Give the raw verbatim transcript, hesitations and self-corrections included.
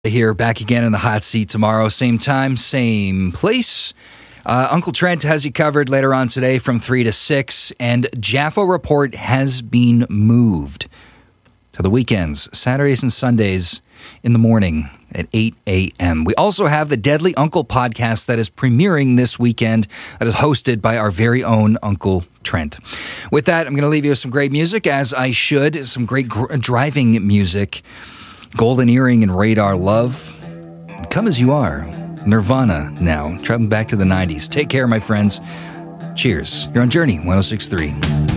Here, back again in the hot seat tomorrow. Same time, same place. Uh, Uncle Trent has you covered later on today from three to six. And Jaffa Report has been moved to the weekends, Saturdays and Sundays in the morning at eight a.m. We also have the Deadly Uncle podcast that is premiering this weekend, that is hosted by our very own Uncle Trent. With that, I'm going to leave you with some great music, as I should. Some great gr- driving music. Golden Earring and Radar Love. Come As You Are. Nirvana now. Traveling back to the nineties. Take care, my friends. Cheers. You're on Journey one oh six point three.